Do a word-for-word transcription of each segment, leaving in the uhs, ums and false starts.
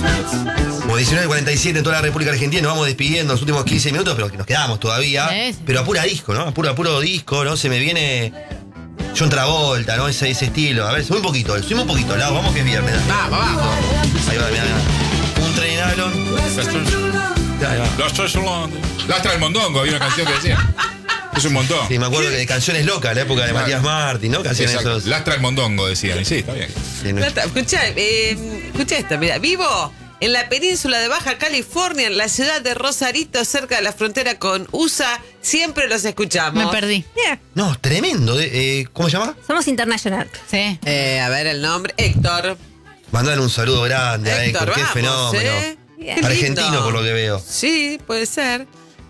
Como diecinueve cuarenta y siete en toda la República Argentina, nos vamos despidiendo los últimos quince minutos, pero que nos quedamos todavía. ¿Ves? Pero a pura disco, ¿no? A puro, a puro disco, ¿no? Se me viene John Travolta, ¿no? Ese, ese estilo. A ver, sube un poquito, sube un poquito, Lau, vamos que es viernes. Vamos, vamos. Ahí va, mirá, mirá. Un tren nylon. Ahí va. Los tres Solón. Lastra el mondongo, había una canción que decía. Es un montón. Sí, me acuerdo que de canciones locas, la época de Claro. Matías Martín, ¿no? Canciones Exacto. esos. Lastra el mondongo, decían. Y sí, está bien. Sí, no- Escucha, eh, escucha esto, mira, vivo en la península de Baja California, en la ciudad de Rosarito, cerca de la frontera con U S A, siempre los escuchamos. Me perdí. Mira, No, tremendo. de- eh, ¿Cómo se llama? somos international. Sí. Eh, a ver el nombre, Héctor. Mandale un saludo grande a Héctor, Héctor, qué vamos, fenómeno. ¿eh? Bien. Qué Argentino, lindo. por lo que veo. Sí, puede ser.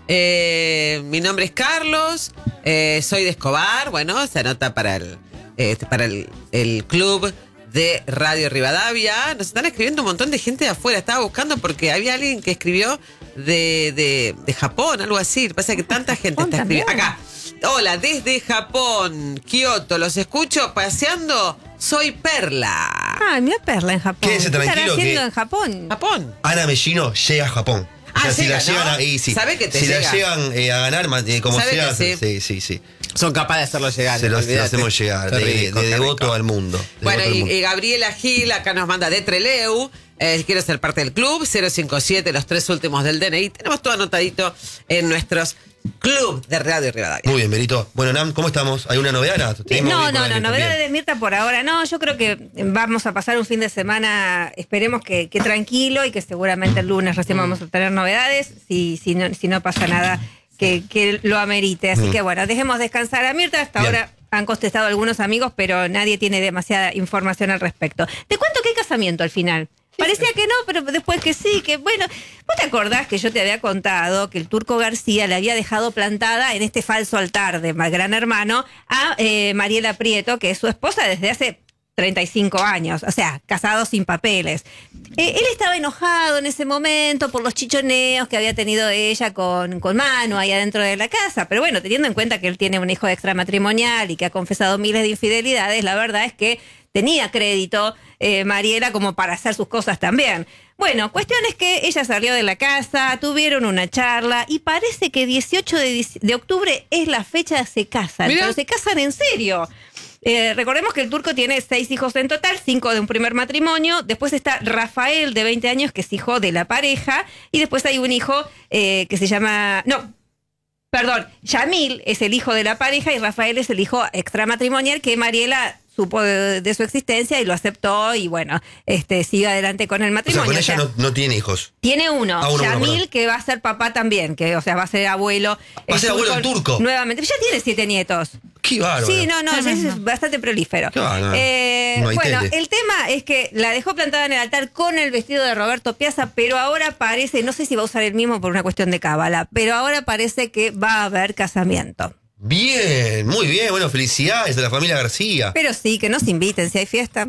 Eh, mi nombre es Carlos, eh, soy de Escobar, bueno, se anota para el, eh, para el, el club de Radio Rivadavia. Nos están escribiendo un montón de gente de afuera, estaba buscando porque había alguien que escribió de, de, de Japón, algo así. Pasa que tanta gente Japón está escribiendo. también. Acá, hola, desde Japón, Kioto, los escucho paseando, soy Perla. Ah, mira Perla en Japón. Quédese ¿Qué estará tranquilo haciendo que- en Japón? Japón. Ana Mellino llega a Japón. Ah, si llega, la llegan ¿no? a, y, sí. Sabe que te si llega. la llegan eh, a ganar, ma- eh, como Sabe sea, que sí. sí, sí, sí. Son capaces de hacerlo llegar. Se lo, se lo olvídate. hacemos llegar, Qué de, de- rico, de qué devoto rico. al mundo. de Bueno, devoto al y, mundo. y Gabriela Gil acá nos manda de Treleu. Eh, si quieres ser parte del club, cero cinco siete, los tres últimos del D N I. Tenemos todo anotadito en nuestros club de Radio Rivadavia. Muy bien, Benito. Bueno, Nam, ¿cómo estamos? ¿Hay una novedad? No, ¿Tenemos no, bien con no, la no, Mirta? novedades Bien. de Mirta por ahora no. Yo creo que vamos a pasar un fin de semana, esperemos que, que tranquilo y que seguramente el lunes recién vamos a tener novedades, si, si, no, si no pasa nada que, que lo amerite. Así Mm. que bueno, dejemos descansar a Mirta. Hasta Bien. ahora han contestado algunos amigos, pero nadie tiene demasiada información al respecto. Te cuento que hay casamiento al final. Parecía que no, pero después que sí, que bueno. ¿Vos te acordás que yo te había contado que el Turco García le había dejado plantada en este falso altar de Gran Hermano a eh, Mariela Prieto, que es su esposa desde hace treinta y cinco años, o sea, casado sin papeles. Eh, él estaba enojado en ese momento por los chichoneos que había tenido ella con, con Manu ahí adentro de la casa, pero bueno, teniendo en cuenta que él tiene un hijo extramatrimonial y que ha confesado miles de infidelidades, la verdad es que tenía crédito eh, Mariela como para hacer sus cosas también. Bueno, cuestión es que ella salió de la casa, tuvieron una charla y parece que dieciocho de octubre es la fecha de se casan, Mirá. pero se casan en serio. Eh, recordemos que el Turco tiene seis hijos en total, cinco de un primer matrimonio. Después está Rafael, de veinte años, que es hijo de la pareja. Y después hay un hijo eh, que se llama... No, perdón, Yamil es el hijo de la pareja y Rafael es el hijo extramatrimonial que Mariela supo de, de su existencia y lo aceptó y bueno, este sigue adelante con el O sea, matrimonio. con O ella sea, no, no tiene hijos. tiene uno, Ah, uno, uno, Yamil, perdón. que va a ser papá también, que o sea, va a ser abuelo. Va a ser abuelo el turco. Nuevamente, ya tiene siete nietos. Qué bárbaro. Sí, no, no, Tremendo. es bastante prolífero. Qué bárbaro. Eh, No hay bueno, tele. el tema es que la dejó plantada en el altar con el vestido de Roberto Piazza, pero ahora parece, no sé si va a usar el mismo por una cuestión de cábala, pero ahora parece que va a haber casamiento. Bien, muy bien. Bueno, felicidades a la familia García. Pero sí, que nos inviten si hay fiesta.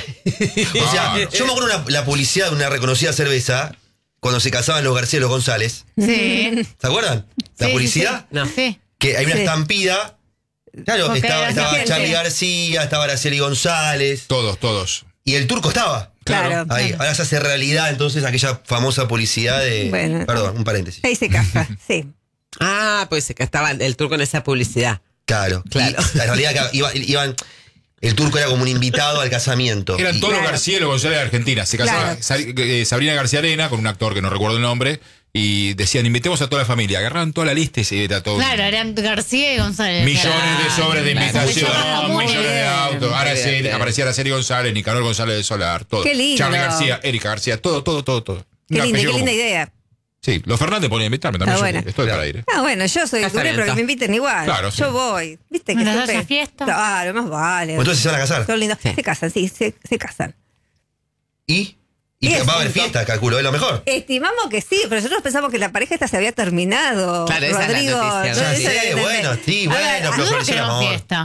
O sea, Claro. yo me acuerdo una, la publicidad de una reconocida cerveza cuando se casaban los García y los González. Sí. ¿Se acuerdan? La Sí, publicidad. sí, sí. Sí. Que hay una Sí. estampida. Claro, Porque estaba, era estaba gente. Charly García, estaba Araceli González. Todos, todos. Y el turco estaba. Claro. Ahí, Claro. ahora se hace realidad entonces aquella famosa publicidad de. Bueno. Perdón, un paréntesis. Ahí se casa, sí. Ah, pues que estaba el turco en esa publicidad. Claro. Claro. Y la realidad que iba- iban. El turco era como un invitado al casamiento. Eran Y- todos los Claro. García y los González de Argentina. Se casaba Claro. Sa- eh, Sabrina García Arena con un actor que no recuerdo el nombre. Y decían, invitemos a toda la familia. Agarraban toda la lista y se era todo. Claro, eran García y González. Millones Claro. de sobres de Claro. invitación, Eso muy millones de bien. autos. Ahora Bien, sí, bien. aparecía Araceli González, Nicanor González de Solar, todo. Qué lindo. Charly García, Erika García, todo, todo, todo, todo. Qué Un linda, qué apellido linda común. idea. Sí, los Fernández podían invitarme también. Está yo buena. estoy Claro. para ir. ¿eh? Ah, bueno, yo soy Casamiento. dure, pero que me inviten igual. Claro, sí. Yo voy. ¿Viste que ¿Nos siempre- haya fiesta? Claro, más vale. Entonces se van a casar. Son lindos. Sí. Se casan, sí, se, se casan. ¿Y? Y Y que es va a haber junto. fiesta, calculo, es lo mejor. Estimamos que sí, pero nosotros pensamos que la pareja esta se había terminado. Claro, esa es la Rodrigo. noticia, no, ¿no? esa Sí, era la- bueno, sí, A bueno, ver, pero Nosotros floreció el queremos amor. fiesta.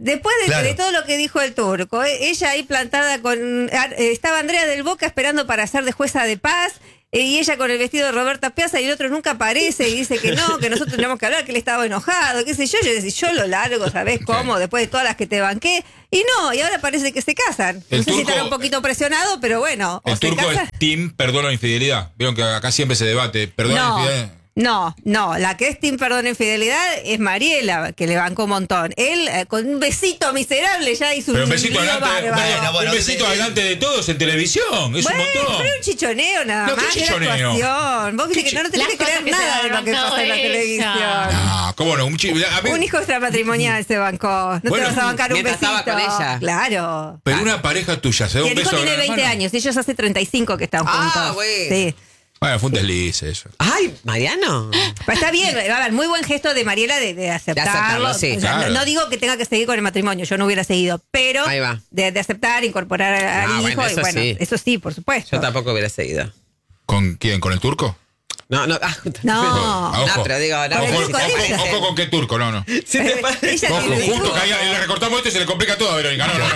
Después de, Claro. de todo lo que dijo el turco, eh, ella ahí plantada con... eh, estaba Andrea del Boca esperando para ser de jueza de paz, eh, y ella con el vestido de Roberta Piazza, y el otro nunca aparece y dice que no, que nosotros tenemos que hablar, que él estaba enojado, qué sé yo. Yo decía, yo lo largo, ¿sabés cómo? Después de todas las que te banqué. Y no, y ahora parece que se casan. El no sé si turco- estará un poquito presionado, pero bueno. O El se turco casan. es team perdona la infidelidad. Vieron que acá siempre se debate. Perdona la No, infidelidad. no, no, la que es Team Perdón Infidelidad es Mariela, que le bancó un montón. Él, eh, con un besito miserable, ya hizo Pero un un besito lío adelante, bárbaro. Bueno, bueno, un besito eh, adelante de todos en televisión. Es Bueno, un montón. pero un chichoneo nada No, ¿qué más, era chichoneo? actuación. Vos viste ¿Qué que no, no chi- tenés las que creer cosas que se nada de lo que bancó pasa en la ella. televisión. Ah, ¿cómo no? Un, chi- a mí- Un hijo extramatrimonial se bancó. No Bueno, te vas a bancar un mientras besito. estaba con ella. Claro. Pero una pareja tuya se da Y un el hijo beso. tiene en la veinte mano. años, ellos hace treinta y cinco que están Ah, juntos. bueno. Sí. Bueno, fue un desliz eso. Ay, Mariano. Pero está bien, a ver, muy buen gesto de Mariela de, de aceptarlo. aceptarlo, sí, O sea, claro. no, no digo que tenga que seguir con el matrimonio, yo no hubiera seguido, pero Ahí va. De, de aceptar, incorporar al Ah, hijo, bueno, y eso bueno, sí. eso sí, por supuesto. Yo tampoco hubiera seguido. ¿Con quién? ¿Con el turco? No, no. ah, No. Ah, ojo. No, pero digo, no. Con el Ojo, turco ojo, de ella. ojo con qué turco, no, no. Si te parece. Ella Ojo, tiene- justo que ahí le recortamos esto y se le complica todo a Verónica. No, no,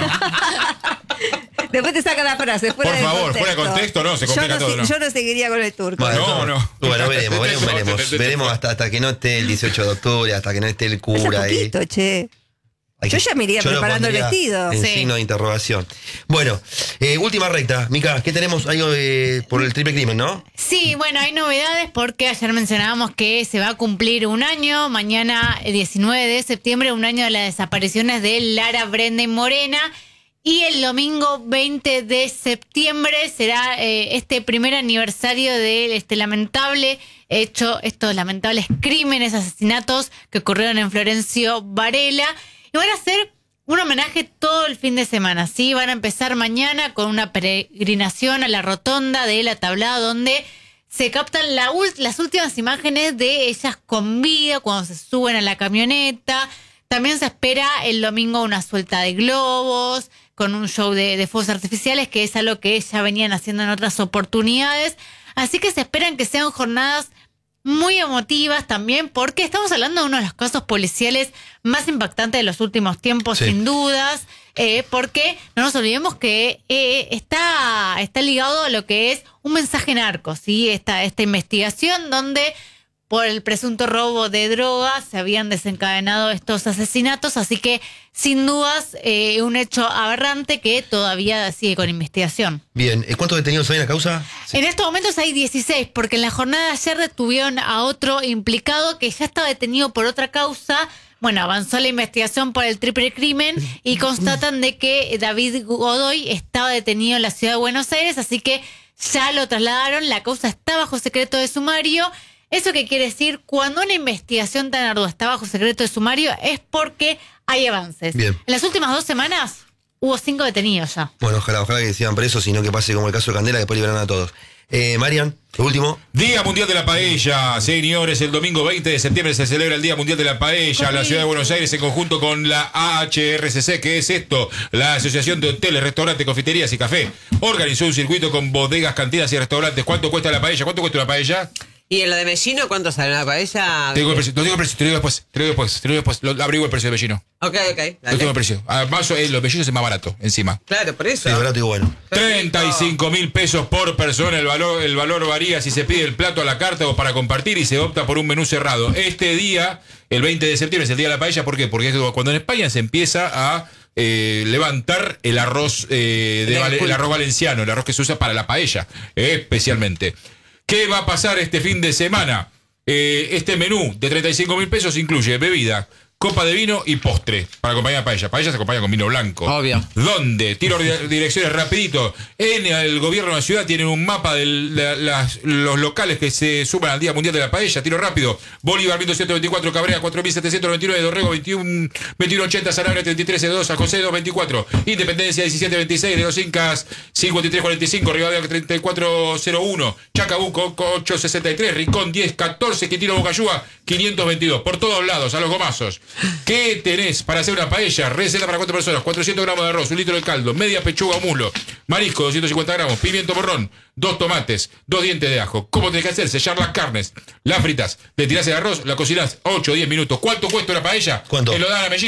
no. Después te saca la frase. Fuera Por de favor, contexto. fuera de contexto, no, se complica yo no, todo, si- no. Yo no seguiría con el turco. Bueno, No, no. Bueno, veremos, veremos, Te- te- veremos. te- te- Veremos hasta, hasta que no esté el dieciocho de octubre, hasta que no esté el Hace cura ahí. poquito, che. Hay Yo que- ya me iría yo lo preparando el pondría vestido. En Sí. signo de interrogación. Bueno, eh, última recta. Mica, ¿qué tenemos ahí eh, por el triple crimen, no? Sí, bueno, hay novedades porque ayer mencionábamos que se va a cumplir un año, mañana eh, diecinueve de septiembre, un año de las desapariciones de Lara, Brenda y Morena. Y el domingo veinte de septiembre será eh, este primer aniversario de este lamentable hecho, estos lamentables crímenes, asesinatos que ocurrieron en Florencio Varela. Y van a hacer un homenaje todo el fin de semana, ¿sí? Van a empezar mañana con una peregrinación a la rotonda de La Tablada, donde se captan la ult- las últimas imágenes de ellas con vida, cuando se suben a la camioneta. También se espera el domingo una suelta de globos, con un show de, de fuegos artificiales, que es algo que ya venían haciendo en otras oportunidades. Así que se esperan que sean jornadas muy emotivas también, porque estamos hablando de uno de los casos policiales más impactantes de los últimos tiempos, Sí. sin dudas, eh, porque no nos olvidemos que eh, está, está ligado a lo que es un mensaje narco, ¿sí? Esta, esta investigación donde por el presunto robo de drogas se habían desencadenado estos asesinatos, así que sin dudas eh, un hecho aberrante que todavía sigue con investigación. Bien, ¿eh, ¿cuántos detenidos hay en la causa? En estos momentos hay dieciséis, porque en la jornada de ayer detuvieron a otro implicado que ya estaba detenido por otra causa. Bueno, avanzó la investigación por el triple crimen y constatan de que David Godoy estaba detenido en la ciudad de Buenos Aires, así que ya lo trasladaron, la causa está bajo secreto de sumario. ¿Eso qué quiere decir? Cuando una investigación tan ardua está bajo secreto de sumario es porque hay avances. Bien. En las últimas dos semanas hubo cinco detenidos ya. Bueno, ojalá, ojalá que sigan presos, sino que pase como el caso de Candela, después liberan a todos. Eh, Marian, lo último. Día Mundial de la Paella, señores, el domingo veinte de septiembre se celebra el Día Mundial de la Paella en la ciudad de Buenos Aires en conjunto con la A H R C C. ¿Qué es esto? La Asociación de Hoteles, Restaurantes, Confiterías y Café. Organizó un circuito con bodegas, cantinas y restaurantes. ¿Cuánto cuesta la paella? ¿Cuánto cuesta una paella? ¿Y en lo de Mellino cuánto sale una paella? Te digo el precio, te digo el precio, te lo digo después, te lo digo después, te lo digo después. Lo, abrigo el precio de Bellino. Ok, ok. Lo dale. tengo el precio. Además, eh, los bellinos es más barato, encima. Claro, por eso. Sí, barato y bueno. treinta y cinco mil pesos por persona. El valor, el valor varía si se pide el plato a la carta o para compartir y se opta por un menú cerrado. Este día, el veinte de septiembre, es el día de la paella. ¿Por qué? Porque es cuando en España se empieza a eh, levantar el arroz, eh, de, vale- el arroz valenciano, el arroz que se usa para la paella, eh, especialmente. ¿Qué va a pasar este fin de semana? Eh, este menú de treinta y cinco mil pesos incluye bebida, copa de vino y postre para acompañar a paella. Paella se acompaña con vino blanco. Obvio. ¿Dónde? Tiro de direcciones rapidito. En el gobierno de la ciudad tienen un mapa de la- las- los locales que se suman al Día Mundial de la Paella. Tiro rápido. Bolívar mil doscientos veinticuatro, Cabrera cuatro mil setecientos noventa y nueve, Dorrego veintiuno, veintiuno ochenta, Sanabria treinta y tres, dos, San José dos veinticuatro, Independencia diecisiete veintiséis, de los Incas cincuenta y tres cuarenta y cinco, Rivadavia treinta y cuatro cero uno, Chacabuco ocho sesenta y tres, Rincón diez catorce, Quintino Bocayúa quinientos veintidós. Por todos lados, a los gomazos. ¿Qué tenés para hacer una paella? Receta para cuatro personas, cuatrocientos gramos de arroz, un litro de caldo, media pechuga o muslo, marisco doscientos cincuenta gramos, pimiento morrón, dos tomates, dos dientes de ajo. ¿Cómo tenés que hacer? Sellar las carnes, las fritas, le tirás el arroz, la cocinás ocho o diez minutos. ¿Cuánto cuesta una paella? ¿Cuánto? ¿Te lo dan a Mellino?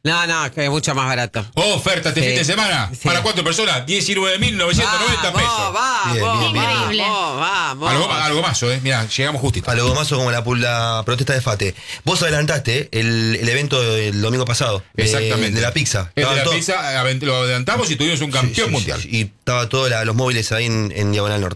No, no, que es mucho más barato. Oferta este Sí. fin de semana. Sí. ¿Para cuatro personas? diecinueve mil novecientos noventa pesos. Vamos, Bien, vamos, bien, bien. Increíble. vamos, vamos. Algo, algo más, ¿eh? Mira, llegamos justito. A lo gomazo como la, la protesta de Fate. Vos adelantaste el, el evento del domingo pasado. de- Exactamente. De la pizza. El de Estaban la todos- pizza avent- lo adelantamos y tuvimos un campeón Sí, sí, mundial. sí, sí. Y estaba todos la- los móviles ahí en, en Diagonal Norte.